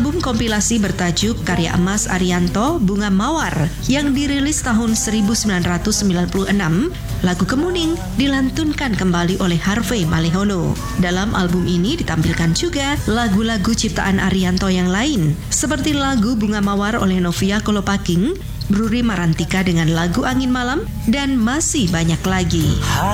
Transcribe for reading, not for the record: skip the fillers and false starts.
album kompilasi bertajuk Karya Emas Ariyanto, Bunga Mawar, yang dirilis tahun 1996, lagu Kemuning dilantunkan kembali oleh Harvey Malleolo. Dalam album ini ditampilkan juga lagu-lagu ciptaan Ariyanto yang lain, seperti lagu Bunga Mawar oleh Novia Kolopaking, Bruri Marantika dengan lagu Angin Malam, dan masih banyak lagi.